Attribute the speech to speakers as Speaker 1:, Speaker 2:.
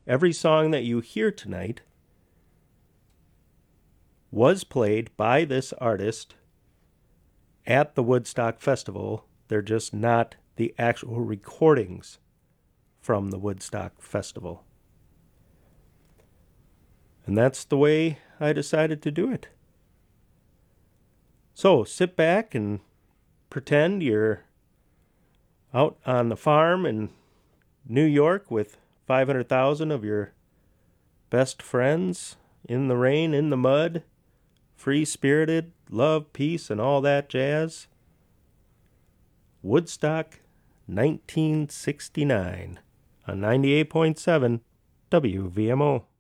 Speaker 1: Every song that you hear tonight was played by this artist at the Woodstock Festival. They're just not the actual recordings from the Woodstock Festival. And that's the way I decided to do it. So sit back and pretend you're out on the farm in New York with 500,000 of your best friends in the rain, in the mud, free-spirited, love, peace, and all that jazz. Woodstock 1969 on 98.7 WVMO.